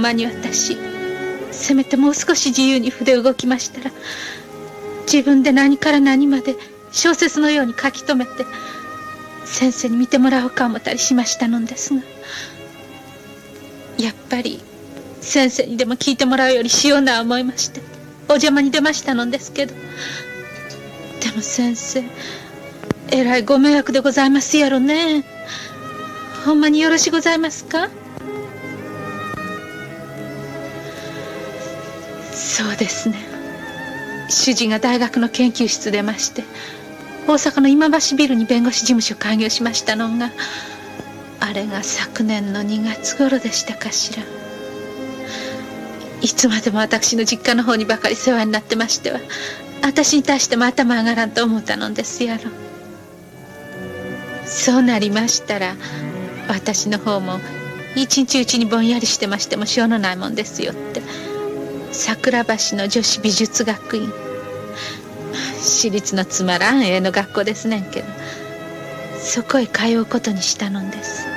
まに私せめてもう少し自由に筆動きましたら、自分で何から何まで小説のように書き留めて先生に見てもらおうか思ったりしましたのですが、やっぱり先生にでも聞いてもらうよりしような思いましてお邪魔に出ましたのですけど、でも先生えらいご迷惑でございますやろね。ほんまによろしございますか？そうですね、主人が大学の研究室出まして大阪の今橋ビルに弁護士事務所開業しましたのが、あれが昨年の2月頃でしたかしら。いつまでも私の実家の方にばかり世話になってましては、私に対しても頭上がらんと思ったのですやろ。そうなりましたら私の方も一日うちにぼんやりしてましてもしょうのないもんですよって桜橋の女子美術学院、私立のつまらん絵の学校ですねんけど、そこへ通うことにしたのです。